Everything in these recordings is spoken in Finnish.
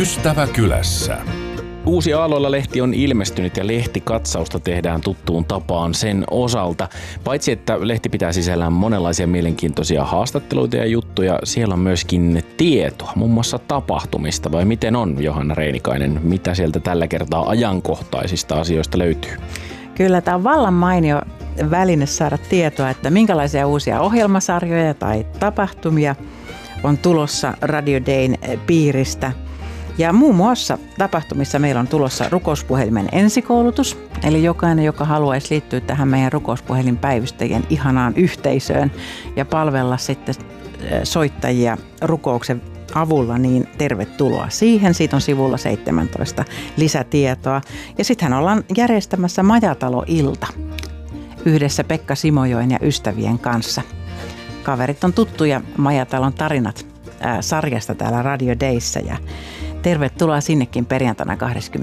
Ystävä kylässä. Uusi Aalloilla-lehti on ilmestynyt ja lehtikatsausta tehdään tuttuun tapaan sen osalta. Paitsi että lehti pitää sisällään monenlaisia mielenkiintoisia haastatteluita ja juttuja, siellä on myöskin tietoa, muun muassa tapahtumista. Vai miten on, Johanna Reinikainen? Mitä sieltä tällä kertaa ajankohtaisista asioista löytyy? Kyllä, tämä on vallan mainio väline saada tietoa, että minkälaisia uusia ohjelmasarjoja tai tapahtumia on tulossa Radio Dayn piiristä. Ja muun muassa tapahtumissa meillä on tulossa rukouspuhelimen ensikoulutus, eli jokainen, joka haluaisi liittyä tähän meidän rukouspuhelinpäivystäjien ihanaan yhteisöön ja palvella sitten soittajia rukouksen avulla, niin tervetuloa siihen. Siitä on sivulla 17 lisätietoa. Ja sittenhän ollaan järjestämässä Majatalo-ilta yhdessä Pekka Simojoen ja ystävien kanssa. Kaverit on tuttuja Majatalon tarinat sarjasta täällä Radio Dayssä ja tervetuloa sinnekin perjantaina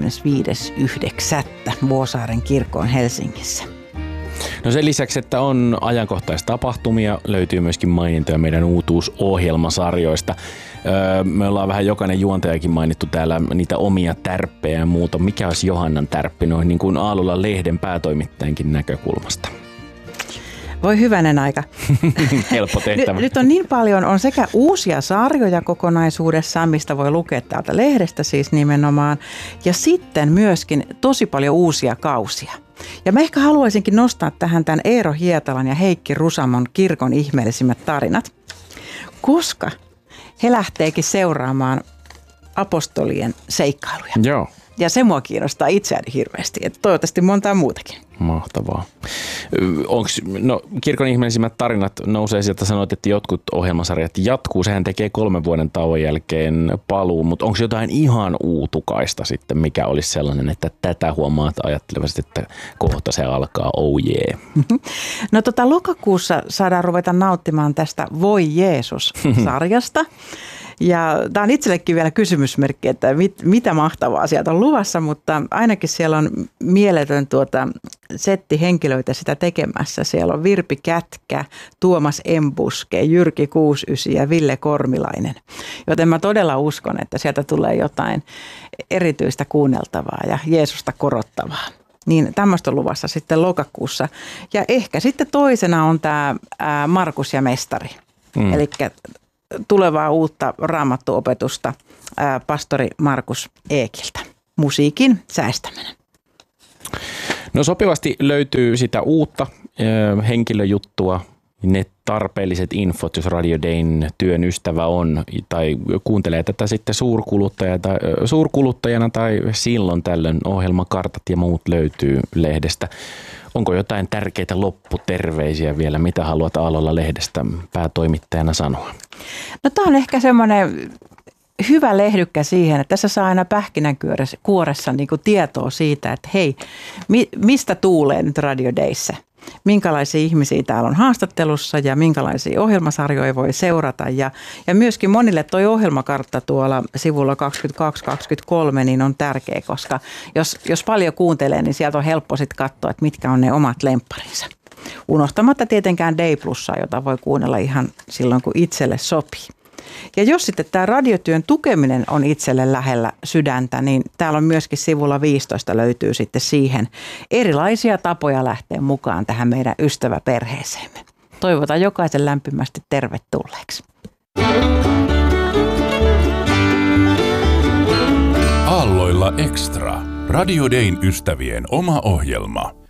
25.9. Vuosaaren kirkkoon Helsingissä. No sen lisäksi, että on ajankohtaistapahtumia, löytyy myöskin mainintoja meidän uutuusohjelmasarjoista. Me ollaan vähän jokainen juontajakin mainittu täällä niitä omia tärppejä ja muuta. Mikä olisi Johannan tärppi noin niin kuin Aalloilla-lehden päätoimittajankin näkökulmasta? Voi hyvänen aika. Helppo tehtävä. Nyt on niin paljon, on sekä uusia sarjoja kokonaisuudessaan, mistä voi lukea täältä lehdestä siis nimenomaan, ja sitten myöskin tosi paljon uusia kausia. Ja mä ehkä haluaisinkin nostaa tähän tämän Eero Hietalan ja Heikki Rusamon kirkon ihmeellisimmät tarinat, koska he lähteekin seuraamaan apostolien seikkailuja. Joo. Ja se mua kiinnostaa itseäni hirveästi, että toivottavasti montaa muutakin. Mahtavaa. Kirkon ihmeellisimmät tarinat nousee sieltä, sanoit, että jotkut ohjelmasarjat jatkuu. Sehän tekee 3 vuoden tauon jälkeen paluu, mutta onko jotain ihan uutukaista sitten, mikä olisi sellainen, että tätä huomaat ajattelevasti, että kohta se alkaa, oh yeah. No lokakuussa saadaan ruveta nauttimaan tästä Voi Jeesus-sarjasta. Ja tämä on itsellekin vielä kysymysmerkki, että mitä mahtavaa sieltä on luvassa, mutta ainakin siellä on mieletön setti henkilöitä sitä tekemässä. Siellä on Virpi Kätkä, Tuomas Embuske, Jyrki 69 ja Ville Kormilainen. Joten mä todella uskon, että sieltä tulee jotain erityistä kuunneltavaa ja Jeesusta korottavaa. Niin tämmöistä on luvassa sitten lokakuussa. Ja ehkä sitten toisena on tämä Markus ja Mestari. Eli tulevaa uutta raamattuopetusta pastori Markus Eekiltä. Musiikin säästäminen. No sopivasti löytyy sitä uutta henkilöjuttua, ne tarpeelliset infot, jos Radio Dayn työn ystävä on tai kuuntelee tätä sitten suurkuluttajana tai silloin tällöin ohjelmakartat ja muut löytyy lehdestä. Onko jotain tärkeitä lopputerveisiä vielä, mitä haluat Aalloilla-lehdestä päätoimittajana sanoa? No tämä on ehkä semmoinen hyvä lehdykkä siihen, että tässä saa aina pähkinänkuoressa niin kuin tietoa siitä, että hei, mistä tuulee nyt Radio Dayssä? Minkälaisia ihmisiä täällä on haastattelussa ja minkälaisia ohjelmasarjoja voi seurata. Ja myöskin monille toi ohjelmakartta tuolla sivulla 22-23 niin on tärkeä, koska jos paljon kuuntelee, niin sieltä on helppo sitten katsoa, että mitkä on ne omat lempparinsa. Unohtamatta tietenkään Day Plussaa, jota voi kuunnella ihan silloin, kun itselle sopii. Ja jos sitten tämä radiotyön tukeminen on itselle lähellä sydäntä, niin täällä on myöskin sivulla 15 löytyy sitten siihen erilaisia tapoja lähteä mukaan tähän meidän ystäväperheeseemme. Toivotan jokaisen lämpimästi tervetulleeksi. Aalloilla Extra. Radio Dayn ystävien oma ohjelma.